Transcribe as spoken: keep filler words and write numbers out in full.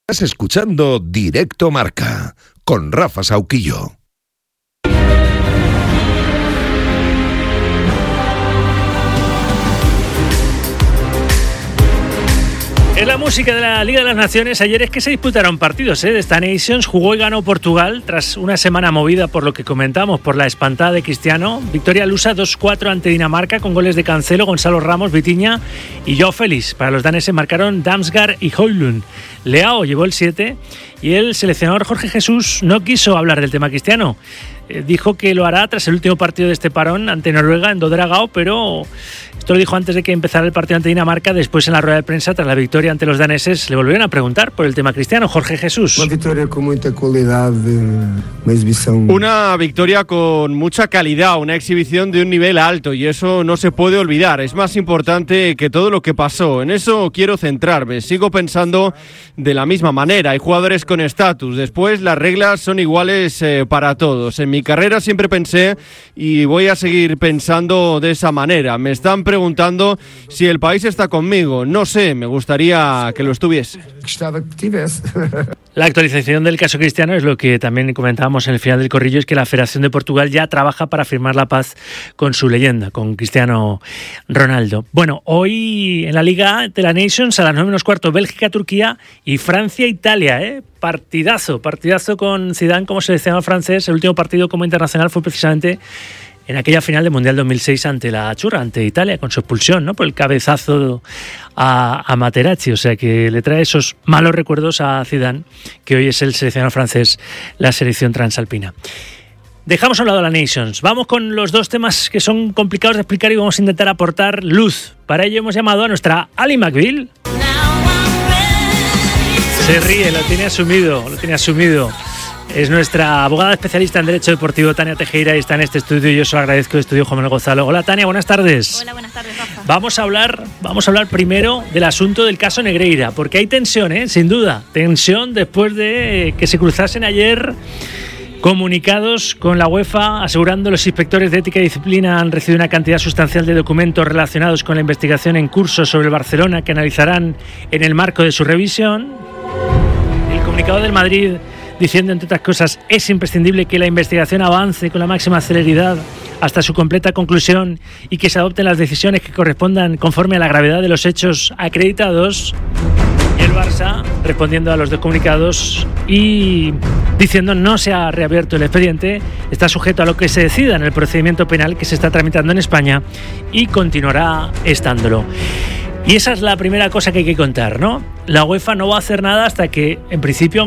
Estás escuchando Directo Marca con Rafa Sauquillo. Es la música de la Liga de las Naciones. Ayer es que se disputaron partidos ¿eh? de esta Nations. Jugó y ganó Portugal tras una semana movida por lo que comentamos, por la espantada de Cristiano. Victoria lusa dos cuatro ante Dinamarca con goles de Cancelo, Gonzalo Ramos, Vitinha y Joao Félix. Para los daneses marcaron Damsgaard y Højlund. Leao llevó el siete y el seleccionador Jorge Jesús no quiso hablar del tema Cristiano. Eh, dijo que lo hará tras el último partido de este parón ante Noruega en Dodragao, pero esto lo dijo antes de que empezara el partido ante Dinamarca. Después, en la rueda de prensa, tras la victoria ante los daneses, le volvieron a preguntar por el tema Cristiano. Jorge Jesús. Una victoria con mucha calidad, una exhibición. Una victoria con mucha calidad, una exhibición de un nivel alto, y eso no se puede olvidar. Es más importante que todo lo que pasó. En eso quiero centrarme. Sigo pensando de la misma manera. Hay jugadores con estatus. Después, las reglas son iguales eh, para todos. En mi carrera siempre pensé y voy a seguir pensando de esa manera. Me están preguntando si el país está conmigo. No sé, me gustaría que lo estuviese. La actualización del caso Cristiano es lo que también comentábamos en el final del corrillo, es que la Federación de Portugal ya trabaja para firmar la paz con su leyenda, con Cristiano Ronaldo. Bueno, hoy en la Liga de la Nations a las nueve menos cuarto, Bélgica, Turquía y Francia, Italia, ¿eh? Partidazo, partidazo con Zidane como seleccionador francés. El último partido como internacional fue precisamente en aquella final del Mundial dos mil seis ante la Churra, ante Italia, con su expulsión, ¿no? Por el cabezazo a, a Materazzi. O sea que le trae esos malos recuerdos a Zidane, que hoy es el seleccionador francés, la selección transalpina. Dejamos a un lado la Nations. Vamos con los dos temas que son complicados de explicar y vamos a intentar aportar luz. Para ello hemos llamado a nuestra Ali McBeal. Se ríe, lo tiene asumido, lo tiene asumido. Es nuestra abogada especialista en Derecho Deportivo, Tania Tejera, y está en este estudio y yo se lo agradezco, estudio Juan Manuel Gonzalo. Hola Tania, buenas tardes. Hola, buenas tardes, Rafa. Vamos a hablar, vamos a hablar primero del asunto del caso Negreira, porque hay tensión, ¿eh? Sin duda, tensión después de que se cruzasen ayer comunicados con la UEFA asegurando los inspectores de ética y disciplina han recibido una cantidad sustancial de documentos relacionados con la investigación en curso sobre el Barcelona que analizarán en el marco de su revisión. El comunicado del Madrid diciendo, entre otras cosas, es imprescindible que la investigación avance con la máxima celeridad hasta su completa conclusión y que se adopten las decisiones que correspondan conforme a la gravedad de los hechos acreditados. Y el Barça, respondiendo a los dos comunicados y diciendo no se ha reabierto el expediente, está sujeto a lo que se decida en el procedimiento penal que se está tramitando en España y continuará estándolo. Y esa es la primera cosa que hay que contar, ¿no? La UEFA no va a hacer nada hasta que, en principio,